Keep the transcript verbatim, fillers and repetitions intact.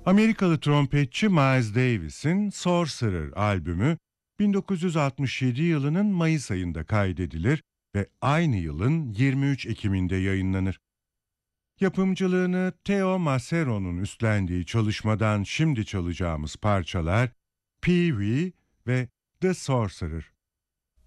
Amerikalı trompetçi Miles Davis'in Sorcerer albümü bin dokuz yüz altmış yedi yılının Mayıs ayında kaydedilir ve aynı yılın yirmi üç Ekim'inde yayınlanır. Yapımcılığını Theo Macero'nun üstlendiği çalışmadan şimdi çalacağımız parçalar Pee-wee ve The Sorcerer.